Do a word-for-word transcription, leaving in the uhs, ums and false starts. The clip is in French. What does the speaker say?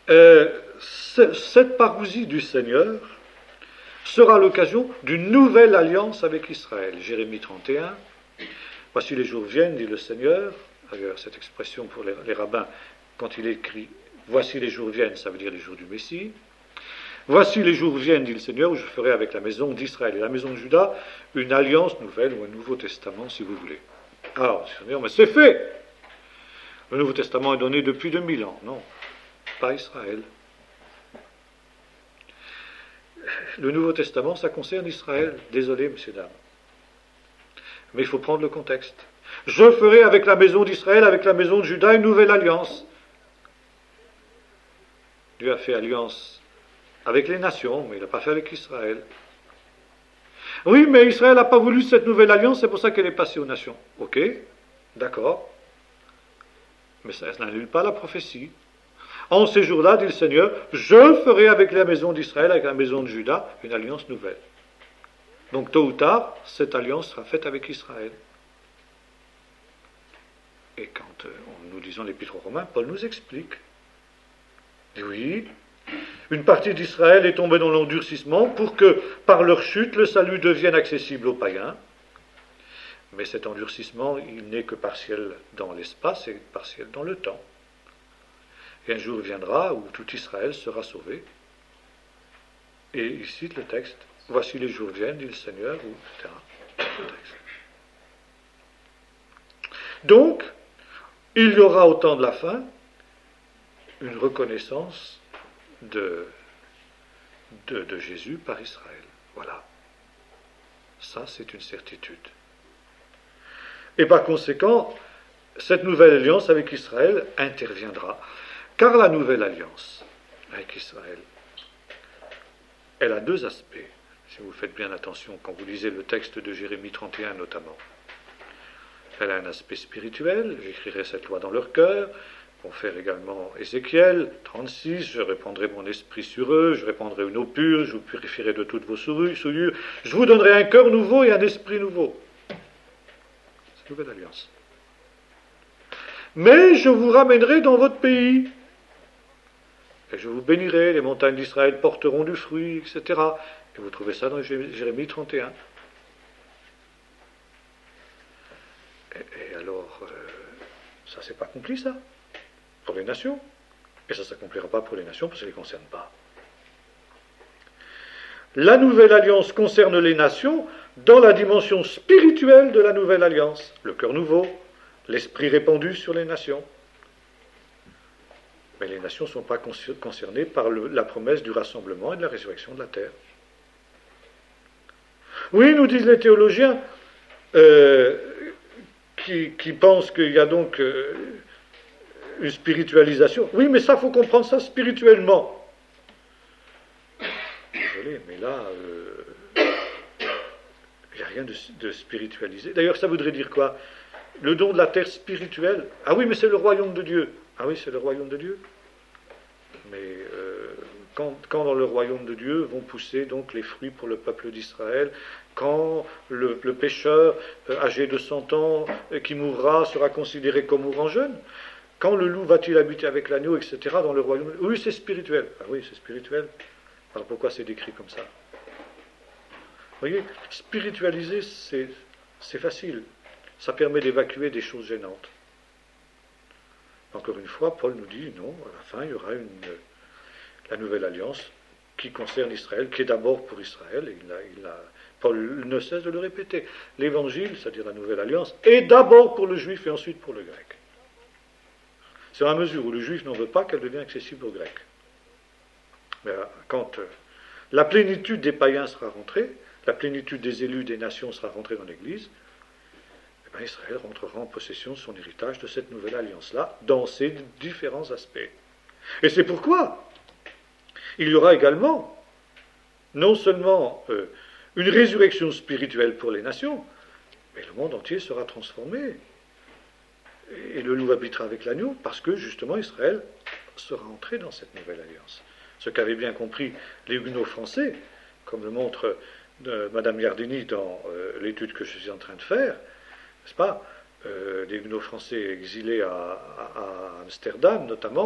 euh, cette parousie du Seigneur sera l'occasion d'une nouvelle alliance avec Israël. Jérémie trente et un, voici les jours viennent, dit le Seigneur. D'ailleurs, cette expression pour les, les rabbins, quand il écrit « Voici les jours viennent », ça veut dire les jours du Messie. « Voici les jours viennent, dit le Seigneur, où je ferai avec la maison d'Israël et la maison de Juda une alliance nouvelle ou un nouveau testament, si vous voulez. » Alors, Seigneur, mais c'est fait. Le Nouveau Testament est donné depuis deux mille ans. Non, pas Israël. Le Nouveau Testament, ça concerne Israël. Désolé, messieurs, dames. Mais il faut prendre le contexte. Je ferai avec la maison d'Israël, avec la maison de Juda, une nouvelle alliance. Dieu a fait alliance avec les nations, mais il n'a pas fait avec Israël. Oui, mais Israël n'a pas voulu cette nouvelle alliance, c'est pour ça qu'elle est passée aux nations. Ok, d'accord. Mais ça n'annule pas la prophétie. En ces jours-là, dit le Seigneur, je ferai avec la maison d'Israël, avec la maison de Juda, une alliance nouvelle. Donc, tôt ou tard, cette alliance sera faite avec Israël. Et quand euh, nous lisons l'Épître aux Romains, Paul nous explique. Et oui, une partie d'Israël est tombée dans l'endurcissement pour que, par leur chute, le salut devienne accessible aux païens. Mais cet endurcissement, il n'est que partiel dans l'espace et partiel dans le temps. Et un jour viendra où tout Israël sera sauvé. Et il cite le texte. Voici les jours viennent, dit le Seigneur, ou et cetera. Le texte. Donc, il y aura au temps de la fin une reconnaissance de, de, de Jésus par Israël. Voilà. Ça, c'est une certitude. Et par conséquent, cette nouvelle alliance avec Israël interviendra. Car la nouvelle alliance avec Israël, elle a deux aspects. Si vous faites bien attention quand vous lisez le texte de Jérémie trente et un notamment. Elle a un aspect spirituel, j'écrirai cette loi dans leur cœur, pour faire également Ézéchiel trente-six, je répandrai mon esprit sur eux, je répandrai une eau pure, je vous purifierai de toutes vos souillures, je vous donnerai un cœur nouveau et un esprit nouveau. C'est une nouvelle alliance. Mais je vous ramènerai dans votre pays, et je vous bénirai, les montagnes d'Israël porteront du fruit, et cetera. Et vous trouvez ça dans Jérémie trente et un. Et, et alors, euh, ça c'est pas accompli ça, pour les nations. Et ça ne s'accomplira pas pour les nations parce que ça ne les concerne pas. La nouvelle alliance concerne les nations dans la dimension spirituelle de la nouvelle alliance. Le cœur nouveau, l'esprit répandu sur les nations. Mais les nations ne sont pas concernées par le, la promesse du rassemblement et de la résurrection de la terre. Oui, nous disent les théologiens, euh, qui, qui pensent qu'il y a donc euh, une spiritualisation. Oui, mais ça, il faut comprendre ça spirituellement. Désolé, mais là, il euh, n'y a rien de, de spiritualisé. D'ailleurs, ça voudrait dire quoi? Le don de la terre spirituelle. Ah oui, mais c'est le royaume de Dieu. Ah oui, c'est le royaume de Dieu. Mais euh, quand, quand dans le royaume de Dieu vont pousser donc les fruits pour le peuple d'Israël, quand le, le pécheur euh, âgé de cent ans euh, qui mourra sera considéré comme mourant jeune, quand le loup va-t-il habiter avec l'agneau, et cetera dans le royaume. Oui, c'est spirituel. Ah oui, c'est spirituel. Alors pourquoi c'est décrit comme ça? Vous voyez, spiritualiser, c'est, c'est facile. Ça permet d'évacuer des choses gênantes. Encore une fois, Paul nous dit, non, à la fin, il y aura une, la nouvelle alliance qui concerne Israël, qui est d'abord pour Israël, et il a, il a, Paul ne cesse de le répéter. L'évangile, c'est-à-dire la nouvelle alliance, est d'abord pour le juif et ensuite pour le grec. C'est à mesure où le juif n'en veut pas qu'elle devient accessible au grec. Mais quand euh, la plénitude des païens sera rentrée, la plénitude des élus des nations sera rentrée dans l'Église, eh bien Israël rentrera en possession de son héritage de cette nouvelle alliance-là, dans ses différents aspects. Et c'est pourquoi il y aura également non seulement euh, une résurrection spirituelle pour les nations, mais le monde entier sera transformé. Et le loup habitera avec l'agneau, parce que justement Israël sera entré dans cette nouvelle alliance. Ce qu'avaient bien compris les huguenots français, comme le montre euh, Madame Yardini dans euh, l'étude que je suis en train de faire, n'est-ce pas, euh, les huguenots français exilés à, à, à Amsterdam notamment,